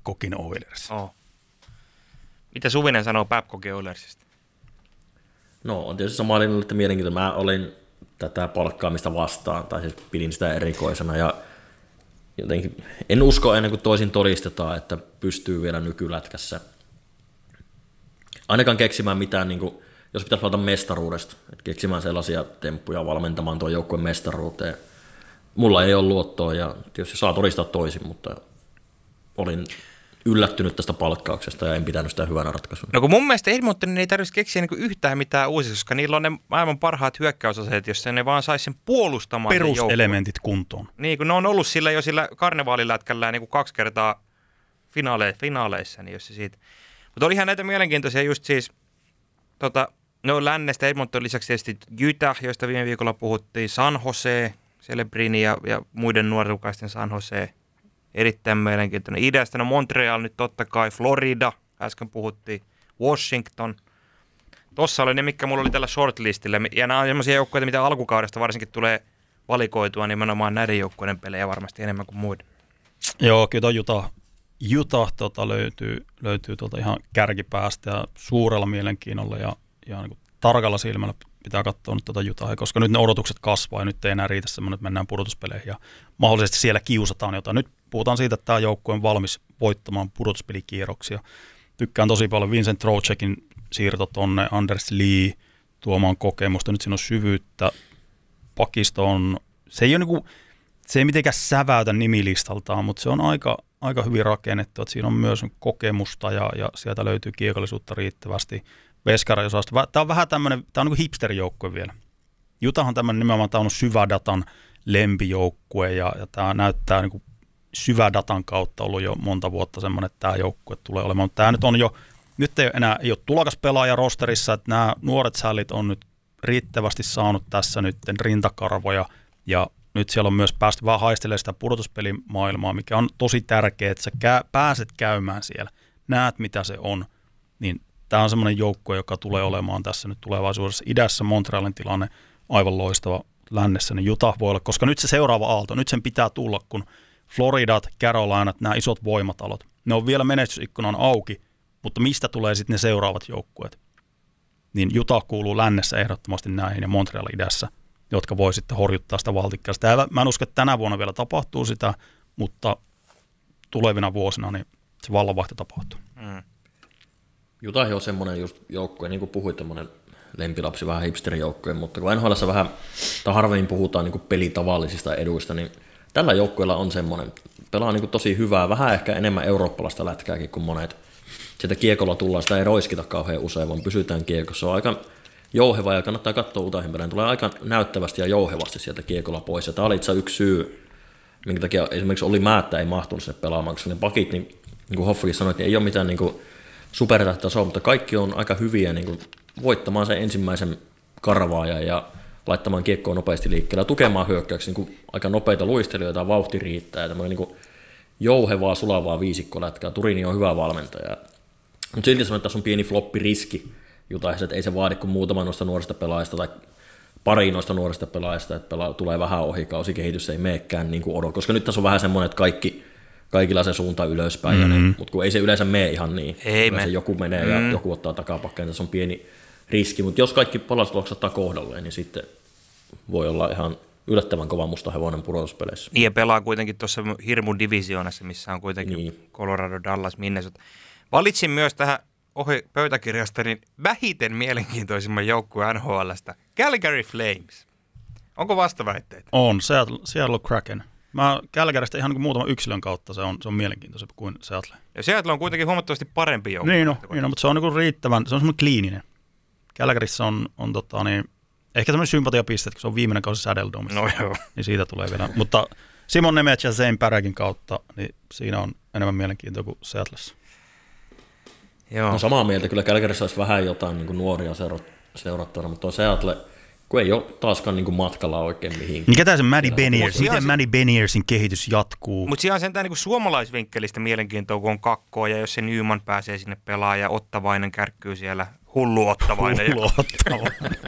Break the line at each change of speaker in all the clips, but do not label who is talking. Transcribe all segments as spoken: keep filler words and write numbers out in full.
Babcockin Oilers.
Oh. Mitä Suvinen sanoo Babcockin Oilersista?
No on tietysti sama linjalla, että mielenkiintoista. Mä olin tätä palkkaamista vastaan, tai siis pidin sitä erikoisena, ja jotenkin en usko ennen kuin toisin todistetaan, että pystyy vielä nykylätkässä ainakaan keksimään mitään, niin kuin, jos pitäisi valita mestaruudesta, että keksimään sellaisia temppuja valmentamaan tuon joukkueen mestaruuteen. Mulla ei ole luottoa, ja tietysti saa todistaa toisin, mutta olin yllättynyt tästä palkkauksesta ja en pitänyt sitä hyvänä ratkaisuna.
No kun mun mielestä Edmontonin ei tarvitsisi keksiä niin yhtään mitään uusia, koska niillä on ne maailman parhaat hyökkäysaseet, jos ne vaan saisi sen puolustamaan.
Peruselementit kuntoon.
Niin, kun ne on ollut sillä jo sillä karnevaalilätkällä niin kuin kaksi kertaa finaale- finaaleissa, niin jos se siitä. Mutta olihan näitä mielenkiintoisia just siis, tota, no lännestä Edmonton lisäksi tietysti Utah, joista viime viikolla puhuttiin, San Jose, Celebrini ja, ja muiden nuorukaisten San Jose. Erittäin mielenkiintoinen. Idästä, no Montreal nyt totta kai, Florida, äsken puhuttiin, Washington. Tossa oli ne, mitkä mulla oli tällä shortlistillä. Ja nämä on sellaisia joukkoja, mitä alkukaudesta varsinkin tulee valikoitua nimenomaan näiden joukkojen pelejä varmasti enemmän kuin muiden.
Joo, kyllä Utah, Utah tota, löytyy, löytyy tuolta ihan kärkipäästä ja suurella mielenkiinnolla ja, ja niin kuin tarkalla silmällä pitää katsoa nyt tuota Utahia, koska nyt ne odotukset kasvaa ja nyt ei enää riitä semmoinen, että mennään pudotuspeleihin ja mahdollisesti siellä kiusataan jotain. Nyt puhutaan siitä, että tämä joukkue on valmis voittamaan pudotuspelikierroksia. Tykkään tosi paljon Vincent Trochekin siirto tonne, Anders Lee tuomaan kokemusta. Nyt siinä on syvyyttä. Pakisto on, se ei, ole niinku, se ei mitenkään säväytä nimilistaltaan, mutta se on aika, aika hyvin rakennettu. Että siinä on myös kokemusta ja, ja sieltä löytyy kiekollisuutta riittävästi. Veskari-osasta. Tämä on vähän tämmöinen, tämä on niin kuin hipsterijoukkue vielä. Utah on tämmöinen nimenomaan, tämä on syvädatan lempijoukkue ja, ja tämä näyttää niin kuin syvädatan kautta ollut jo monta vuotta semmoinen, että tämä joukkue tulee olemaan. Tämä nyt on jo, nyt ei enää ei ole tulokas pelaaja rosterissa, että nämä nuoret sällit on nyt riittävästi saanut tässä nyt rintakarvoja ja nyt siellä on myös päästy vähän haistelemaan sitä pudotuspelimaailmaa, mikä on tosi tärkeää, että sä kä- pääset käymään siellä, näet mitä se on, niin tämä on semmoinen joukkue, joka tulee olemaan tässä nyt tulevaisuudessa. Idässä Montrealin tilanne aivan loistava, lännessä, niin Utah voi olla, koska nyt se seuraava aalto, nyt sen pitää tulla, kun Floridat, Carolinat, nämä isot voimatalot, ne on vielä menestysikkunan auki, mutta mistä tulee sitten ne seuraavat joukkueet? Niin Utah kuuluu lännessä ehdottomasti näihin ja Montreal idässä, jotka voi sitten horjuttaa sitä valtikkaista. Mä en usko, että tänä vuonna vielä tapahtuu sitä, mutta tulevina vuosina niin se vallanvaihto tapahtuu.
Mm.
Utah on semmoinen just joukkue, niin kuin puhuit, semmoinen lempilapsi, vähän hipsterijoukkue, mutta kun N H L:ssä vähän, tai harvemmin puhutaan niin kuin pelitavallisista eduista, niin tällä joukkueella on semmoinen, pelaa niin kuin tosi hyvää, vähän ehkä enemmän eurooppalaista lätkääkin kuin monet. Sieltä kiekolla tullaan, sitä ei roiskita kauhean usein, vaan pysytään kiekossa. Se on aika jouheva ja kannattaa katsoa Utahin pelejä. Tulee aika näyttävästi ja jouhevasti sieltä kiekolla pois. Ja tämä oli itse yksi syy, minkä takia esimerkiksi Olli Määttä ei mahtunut sinne pelaamaan, koska ne pakit, niin, niin kuin Hoffikin sanoi, niin ei ole mitään niin kuin supertähtätasoa, mutta kaikki on aika hyviä niin kuin voittamaan sen ensimmäisen karvaajan ja laittamaan kiekkoa nopeasti liikkeelle ja tukemaan hyökkäyksiä, niin kuin aika nopeita luistelijoita, vauhti riittää ja tämmöinen niin kuin jouhevaa, sulavaa viisikkolätkää. Turini on hyvä valmentaja. Mutta silti sanoin, että tässä on pieni floppiriski Utahissa, että ei se vaadi kuin muutama noista nuorista pelaajista tai pari noista nuorista pelaajista, että pelaa, tulee vähän ohi, kausikehitys ei meekään niin kuin odot, koska nyt tässä on vähän semmoinen, että kaikki, kaikilla se suunta ylöspäin, mm-hmm. niin, mutta kun ei se yleensä mene ihan niin, ei me. Se joku menee mm-hmm. ja joku ottaa takapakkeen, tässä on pieni riski, mutta jos kaikki palaset loksattaa kohdalleen, niin sitten voi olla ihan yllättävän kova musta hevonen pudotuspeleissä.
Niin ja pelaa kuitenkin tuossa hirmun divisioonassa, missä on kuitenkin niin. Colorado, Dallas, Minnesota. Valitsin myös tähän ohi pöytäkirjasta niin vähiten mielenkiintoisimman joukkueen N H L:stä, Calgary Flames. Onko vastaväitteitä?
On, Seattle, Seattle Kraken. Mä Calgarysta ihan niin kuin muutaman yksilön kautta se on, se on mielenkiintoisempi kuin Seattle.
Ja Seattle on kuitenkin huomattavasti parempi joukkue.
Niin no, niin no mutta se on niin kuin riittävän, se on semmoinen kliininen. Calgaryssa on, on tota, niin, ehkä semmoinen sympatiapiste, kun se on viimeinen kausi Saddle Domessa.
No joo.
Niin siitä tulee vielä. Mutta Simon Nemec ja Zane Päräkin kautta, niin siinä on enemmän mielenkiintoa kuin Seattlessa.
Joo.
No samaa mieltä, kyllä Calgaryssa olisi vähän jotain niin kuin nuoria seurattavana, mutta tuo Seattle, kun ei ole taaskaan niin kuin matkalla oikein mihinkään.
Niin ketä se Matty Beniers, miten se... Matty Beniersin kehitys jatkuu?
Mutta siinä on sentään niin suomalaisvinkkelistä mielenkiintoa, kun on kakkoa, ja jos se Nyman pääsee sinne pelaamaan, ja Ottavainen kärkkyy siellä, hullu Ottavainen.
Hullu Ottavainen.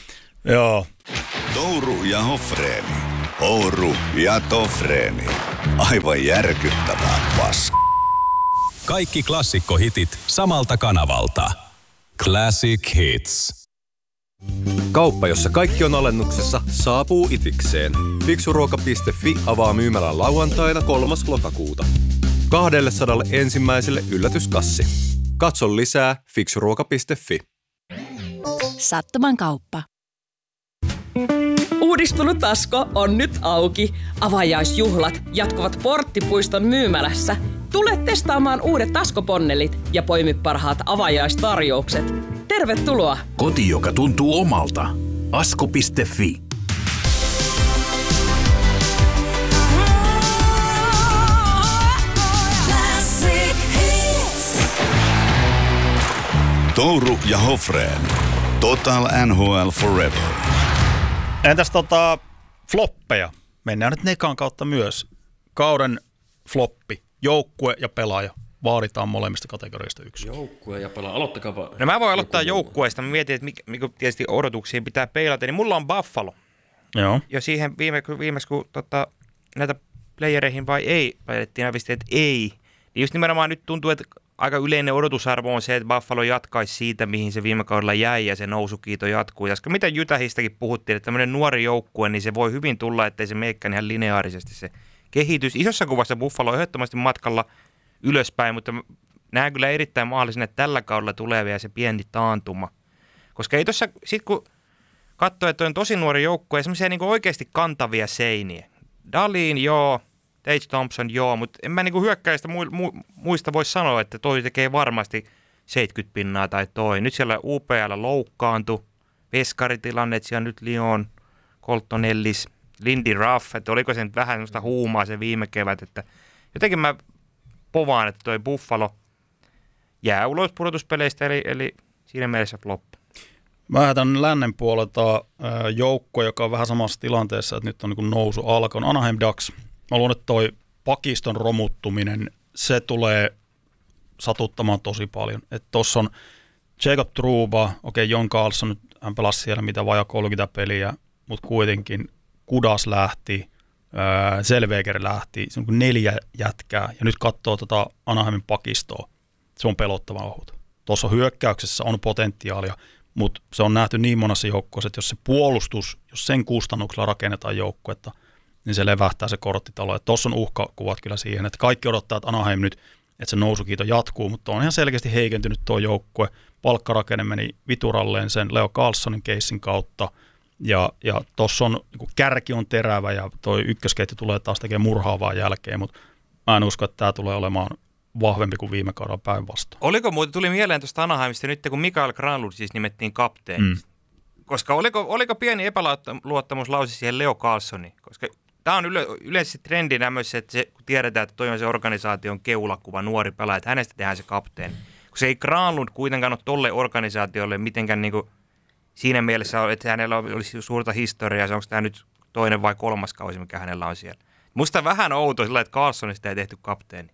Joo.
Touru ja Hoffreeni. Ouru ja Tofreeni. Aivan järkyttävää paska.
Kaikki klassikkohitit samalta kanavalta. Classic Hits.
Kauppa, jossa kaikki on alennuksessa, saapuu itikseen. Fiksuruoka piste fi avaa myymälän lauantaina kolmas lokakuuta. kaksisataa ensimmäiselle yllätyskassi. Katso lisää fiksuruoka piste fi.
Sattuman kauppa.
Uudistunut Asko on nyt auki. Avajaisjuhlat jatkuvat Porttipuiston myymälässä. Tule testaamaan uudet Asko-ponnelit ja poimi parhaat avajaistarjoukset. Tervetuloa!
Koti, joka tuntuu omalta. asko piste fi.
Touru ja Hofreen. Total N H L Forever.
Entäs tota floppeja? Mennään nyt nekan kautta myös. Kauden floppi, joukkue ja pelaaja. Vaaditaan molemmista kategoriasta yksi.
Joukkue ja pelaaja. Aloittakaapa.
No mä voin aloittaa joukkueesta. Mä mietin, että mikä tietysti odotuksiin pitää peilata. Niin mulla on Buffalo.
Joo.
Ja siihen viime, viimeksi, kun tota, näitä playereihin vai ei, päätettiin avisti, että ei. Niin just nimenomaan nyt tuntuu, että aika yleinen odotusarvo on se, että Buffalo jatkaisi siitä, mihin se viime kaudella jäi ja se nousukiito jatkuu. Ja koska mitä Utahistakin puhuttiin, että tämmöinen nuori joukkue, niin se voi hyvin tulla, ettei se meekään ihan lineaarisesti se kehitys. Isossa kuvassa Buffalo on ehdottomasti matkalla ylöspäin, mutta näen kyllä erittäin mahdollisena, että tällä kaudella tulee vielä se pieni taantuma. Koska ei tuossa, sit kun katsoo, että on tosi nuori joukkue ja semmoisia niin oikeasti kantavia seiniä. Dahlin, joo. Tage Thompson, joo, mutta en mä niinku hyökkäistä muista voi sanoa, että toi tekee varmasti seitsemänkymmentä pinnaa tai toi. Nyt siellä U P L loukkaantui, veskaritilanne, että siellä nyt Lyon, Colton Ellis, Lindy Ruff, että oliko se nyt vähän semmoista huumaa se viime kevät, että jotenkin mä povaan, että toi Buffalo jää ulos pudotuspeleistä, eli, eli siinä mielessä floppi.
Mä lähdetän lännen puolelta joukkue, joka on vähän samassa tilanteessa, että nyt on niin nousu alkanut. Anaheim Ducks. Mä luulen, että toi pakiston romuttuminen, se tulee satuttamaan tosi paljon. Että tossa on Jacob Trouba, okei, okay, John Carlson, nyt hän pelasi siellä mitä vajaa kolmekymmentä peliä, mutta kuitenkin Kudas lähti, Selveger lähti, se on kuin neljä jätkää. Ja nyt katsoo tota Anaheimin pakistoa, se on pelottavan ohut. Tuossa hyökkäyksessä on potentiaalia, mutta se on nähty niin monessa joukkueessa, että jos se puolustus, jos sen kustannuksella rakennetaan joukkuetta, niin se levähtää se korttitalo. Tuossa on uhkakuvat kyllä siihen, että kaikki odottaa, että Anaheim nyt, että se nousukiito jatkuu, mutta on ihan selkeästi heikentynyt tuo joukkue. Palkkarakenne meni vituralleen sen Leo Carlsonin keissin kautta, ja, ja tuossa on, niin kärki on terävä, ja tuo ykkösketju tulee taas tekemään murhaavaa jälkeen, mutta mä en usko, että tämä tulee olemaan vahvempi kuin viime kaudella päinvastoin.
Oliko muuten, tuli mieleen tuosta Anaheimista nyt, kun Mikael Granlund siis nimettiin kapteeniksi. Mm. Koska oliko, oliko pieni epäluottamuslause siihen Leo Carlsoniin? Koska tämä on yle, yleisesti trendi nämmöisessä, että se, kun tiedetään, että toi on se organisaation keulakuva, nuori pelaaja, että hänestä tehdään se kapteeni. Koska ei Granlund kuitenkaan ole tolle organisaatiolle mitenkään niin kuin siinä mielessä, että hänellä olisi suurta historiaa, se onko tämä nyt toinen vai kolmas kausi, mikä hänellä on siellä. Musta vähän outo sillä, että Carlsonista ei tehty kapteeni.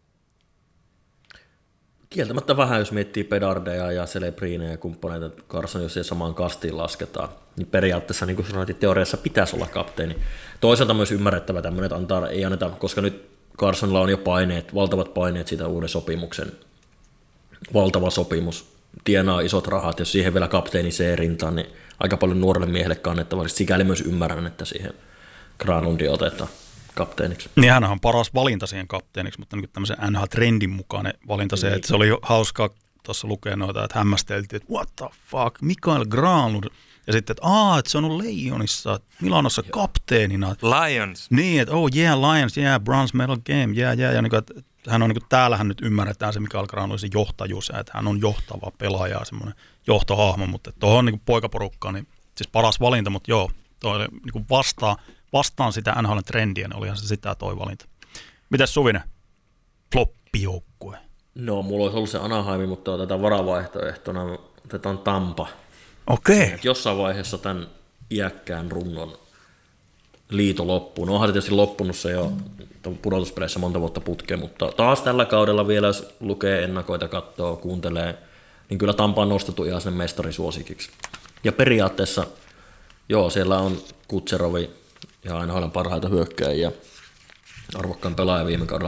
Kieltämättä vähän, jos miettii Pedardeja ja Celebrineja ja kumppaneita, että Carlson, jos se samaan kastiin lasketaan, niin periaatteessa, niin kuin sanoit, teoriassa pitäisi olla kapteeni. Toisaalta myös ymmärrettävä tämmöinen, että antaa, ei anneta, koska nyt Carsonilla on jo paineet, valtavat paineet siitä uuden sopimuksen, valtava sopimus, tienaa isot rahat, jos siihen vielä kapteeni C-rintaan, niin aika paljon nuorelle miehelle kannettava. Sikäli myös ymmärrän, että siihen Granlundin otetaan kapteeniksi.
Niin hän on paras valinta siihen kapteeniksi, mutta niin tämmöisen N H L-trendin mukainen valinta se, että se oli hauskaa tuossa lukea noita, että hämmästeltiin, että what the fuck, Mikael Granlund, ja sitten, että aah, että se on ollut Leionissa, Milanossa kapteenina.
Lions.
Niin, että oh yeah, Lions, yeah, bronze medal game, yeah, yeah, ja niin kuin, että hän on niin kuin, täällähän nyt ymmärretään se Mikael Granlund, se johtajuus, että hän on johtava pelaaja, semmoinen johtohahmo, mutta tuohon niin kuin poikaporukkaan, niin siis paras valinta, mutta joo, toi niin kuin vastaa, vastaan sitä N H L-trendiä, niin olihan se sitä toi valinta. Mitäs Suvinen? Floppijoukkue.
No, mulla olisi ollut se Anaheim, mutta otetaan varavaihtoehtona, otetaan Tampa.
Okei. Okay.
Jossain vaiheessa tämän iäkkään rungon liito loppuu. No onhan se tietysti loppunut se jo pudotuspeleissä monta vuotta putkeen, mutta taas tällä kaudella vielä, jos lukee ennakoita, katsoo, kuuntelee, niin kyllä Tampa on nostettu ihan sen mestarisuosikiksi. Ja periaatteessa, joo, siellä on Kutserovi ja N H L:n parhaita hyökkääjiä. Arvokkaan pelaaja viime kaudella